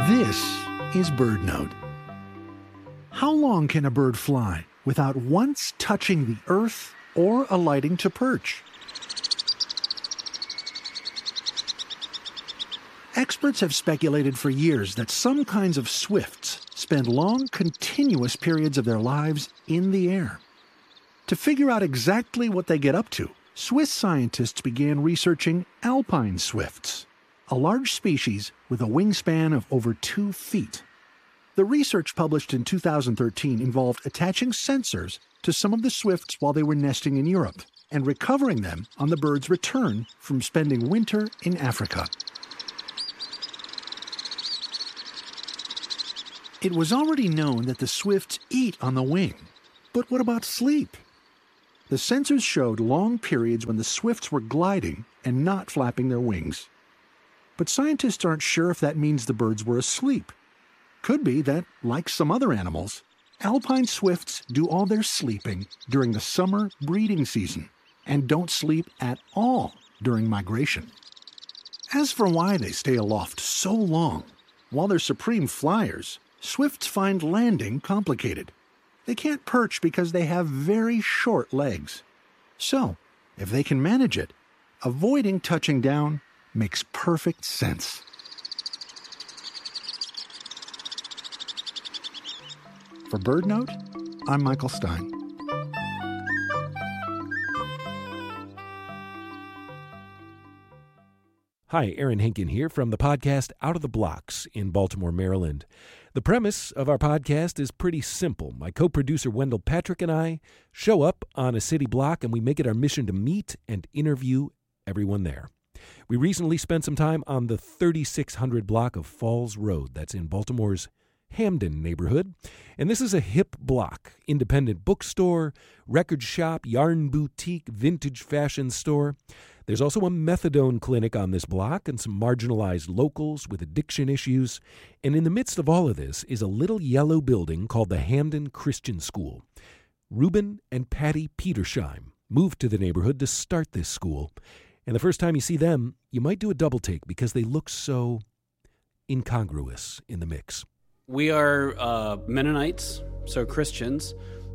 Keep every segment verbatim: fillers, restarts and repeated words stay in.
This is BirdNote. How long can a bird fly without once touching the earth or alighting to perch? Experts have speculated for years that some kinds of swifts spend long, continuous periods of their lives in the air. To figure out exactly what they get up to, Swiss scientists began researching alpine swifts, a large species with a wingspan of over two feet. The research published in two thousand thirteen involved attaching sensors to some of the swifts while they were nesting in Europe and recovering them on the bird's return from spending winter in Africa. It was already known that the swifts eat on the wing, but what about sleep? The sensors showed long periods when the swifts were gliding and not flapping their wings. But scientists aren't sure if that means the birds were asleep. Could be that, like some other animals, alpine swifts do all their sleeping during the summer breeding season and don't sleep at all during migration. As for why they stay aloft so long, while they're supreme flyers, swifts find landing complicated. They can't perch because they have very short legs. So, if they can manage it, avoiding touching down makes perfect sense. For BirdNote, I'm Michael Stein. Hi, Aaron Henkin here from the podcast Out of the Blocks in Baltimore, Maryland. The premise of our podcast is pretty simple. My co-producer Wendell Patrick and I show up on a city block and we make it our mission to meet and interview everyone there. We recently spent some time on the thirty-six hundred block of Falls Road that's in Baltimore's Hamden neighborhood. And this is a hip block, independent bookstore, record shop, yarn boutique, vintage fashion store. There's also a methadone clinic on this block and some marginalized locals with addiction issues. And in the midst of all of this is a little yellow building called the Hamden Christian School. Reuben and Patty Petersheim moved to the neighborhood to start this school. And the first time you see them, you might do a double take because they look so incongruous in the mix. We are uh, Mennonites, so Christians,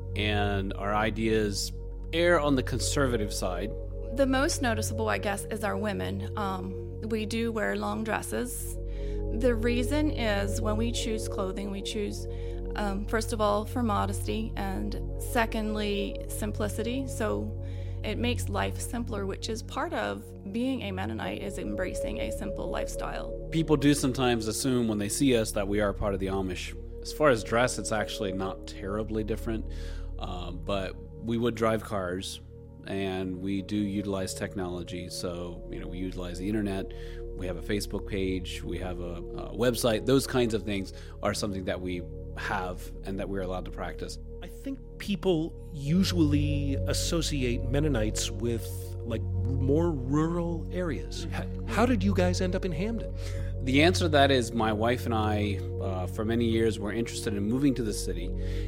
and our ideas err on the conservative side. The most noticeable, I guess, is our women. Um, we do wear long dresses. The reason is when we choose clothing, we choose, um, first of all, for modesty, and secondly, simplicity. So it makes life simpler, which is part of being a Mennonite, is embracing a simple lifestyle. People do sometimes assume when they see us that we are part of the Amish. As far as dress, it's actually not terribly different, um, but we would drive cars. And we do utilize technology. So, you know, we utilize the internet. We have a Facebook page. We have a, a website. Those kinds of things are something that we have and that we're allowed to practice. I think people usually associate Mennonites with, like, more rural areas. How, how did you guys end up in Hamden? The answer to that is my wife and I, uh, for many years, were interested in moving to the city.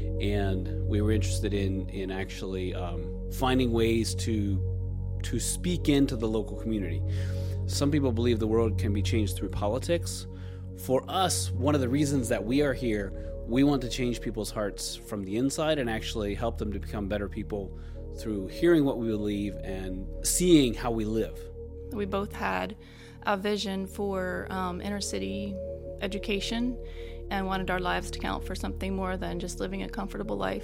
And we were interested in, in actually um, finding ways to to speak into the local community. Some people believe the world can be changed through politics. For us, one of the reasons that we are here, we want to change people's hearts from the inside and actually help them to become better people through hearing what we believe and seeing how we live. We both had a vision for um, inner city education and wanted our lives to count for something more than just living a comfortable life.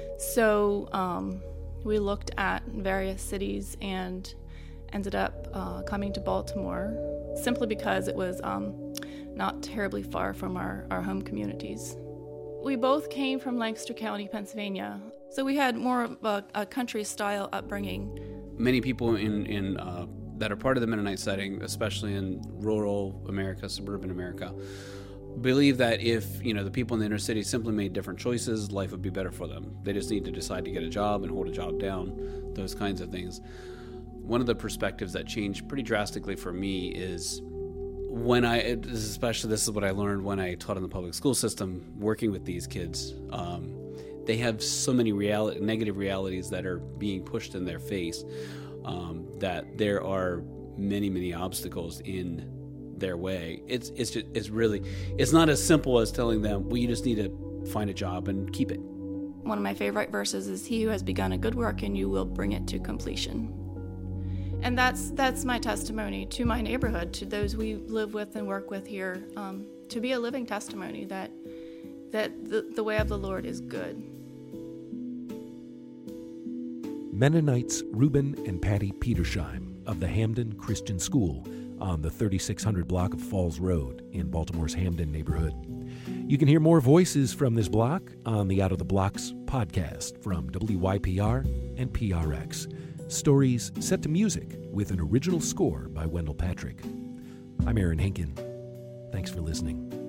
So um, we looked at various cities and ended up uh, coming to Baltimore simply because it was um, not terribly far from our, our home communities. We both came from Lancaster County, Pennsylvania, so we had more of a, a country-style upbringing. Many people in, in uh, that are part of the Mennonite setting, especially in rural America, suburban America, believe that if, you know, the people in the inner city simply made different choices, life would be better for them. They just need to decide to get a job and hold a job down, those kinds of things. One of the perspectives that changed pretty drastically for me is when I, especially this is what I learned when I taught in the public school system, working with these kids. Um, they have so many reality, negative realities that are being pushed in their face, um, that there are many, many obstacles in their way. It's it's just, it's really it's not as simple as telling them, well, you just need to find a job and keep it. One of my favorite verses is, "He who has begun a good work in you will bring it to completion." And that's that's my testimony to my neighborhood, to those we live with and work with here, um, to be a living testimony that that the, the way of the Lord is good. Mennonites Reuben and Patty Petersheim of the Hamden Christian School on the thirty-six hundred block of Falls Road in Baltimore's Hamden neighborhood. You can hear more voices from this block on the Out of the Blocks podcast from W Y P R and P R X. Stories set to music with an original score by Wendell Patrick. I'm Aaron Henkin. Thanks for listening.